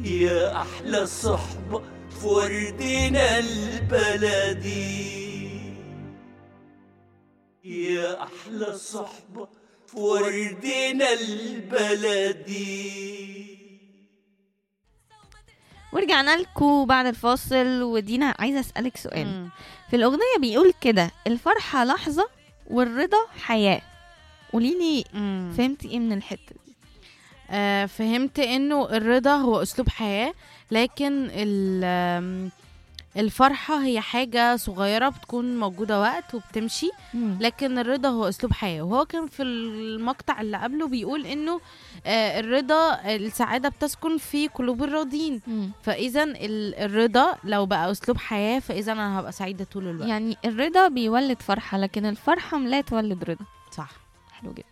يا أحلى صحبة في وردنا البلدي، يا أحلى صحبة في وردنا البلدي. ورجعنا لكم بعد الفاصل، ودينا عايزة أسألك سؤال. مم. في الأغنية بيقول كده: الفرحة لحظة والرضا حياة. قوليلي مم. فهمتي ايه من الحتة دي؟ فهمت انه الرضا هو اسلوب حياة، لكن الفرحة هي حاجة صغيرة بتكون موجودة وقت وبتمشي، لكن الرضا هو اسلوب حياة. وهو كان في المقطع اللي قبله بيقول انه الرضا، السعادة بتسكن في قلوب الراضين. فاذا الرضا لو بقى اسلوب حياة، فاذا انا هبقى سعيدة طول الوقت. يعني الرضا بيولد فرحة، لكن الفرحة لا تولد رضا. صح. حلو جدا.